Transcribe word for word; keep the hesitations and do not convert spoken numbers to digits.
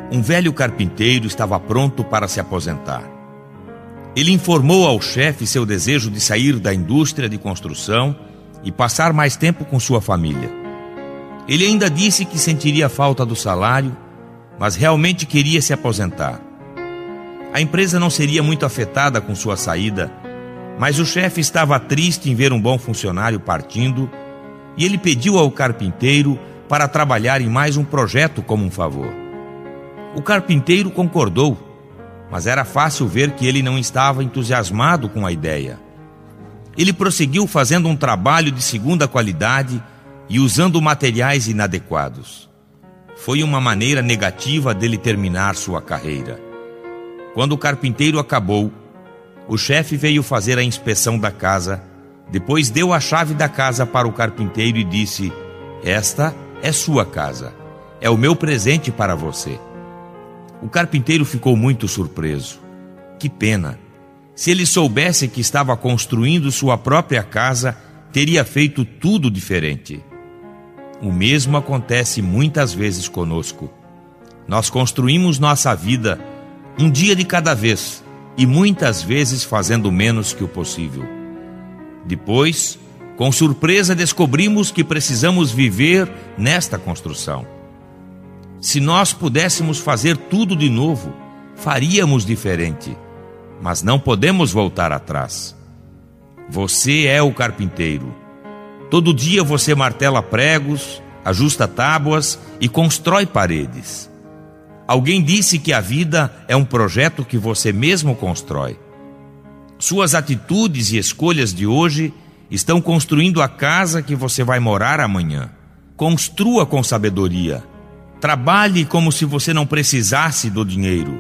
Um velho carpinteiro estava pronto para se aposentar. Ele informou ao chefe seu desejo de sair da indústria de construção e passar mais tempo com sua família. Ele ainda disse que sentiria falta do salário, mas realmente queria se aposentar. A empresa não seria muito afetada com sua saída, mas o chefe estava triste em ver um bom funcionário partindo e ele pediu ao carpinteiro para trabalhar em mais um projeto como um favor. O carpinteiro concordou, mas era fácil ver que ele não estava entusiasmado com a ideia. Ele prosseguiu fazendo um trabalho de segunda qualidade e usando materiais inadequados. Foi uma maneira negativa dele terminar sua carreira. Quando o carpinteiro acabou, o chefe veio fazer a inspeção da casa, depois deu a chave da casa para o carpinteiro e disse: "Esta é sua casa, é o meu presente para você." O carpinteiro ficou muito surpreso. Que pena! Se ele soubesse que estava construindo sua própria casa, teria feito tudo diferente. O mesmo acontece muitas vezes conosco. Nós construímos nossa vida um dia de cada vez e muitas vezes fazendo menos que o possível. Depois, com surpresa, descobrimos que precisamos viver nesta construção. Se nós pudéssemos fazer tudo de novo, faríamos diferente, mas não podemos voltar atrás. Você é o carpinteiro. Todo dia você martela pregos, ajusta tábuas e constrói paredes. Alguém disse que a vida é um projeto que você mesmo constrói. Suas atitudes e escolhas de hoje estão construindo a casa que você vai morar amanhã. Construa com sabedoria. Trabalhe como se você não precisasse do dinheiro.